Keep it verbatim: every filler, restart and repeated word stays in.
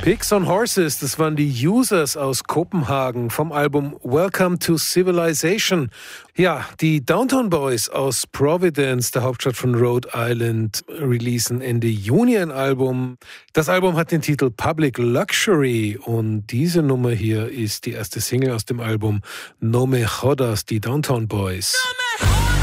Pigs on Horses, das waren die Users aus Kopenhagen vom Album Welcome to Civilization. Ja, die Downtown Boys aus Providence, der Hauptstadt von Rhode Island, releasen Ende Juni ein Album. Das Album hat den Titel Public Luxury und diese Nummer hier ist die erste Single aus dem Album No Me Jodas, die Downtown Boys. No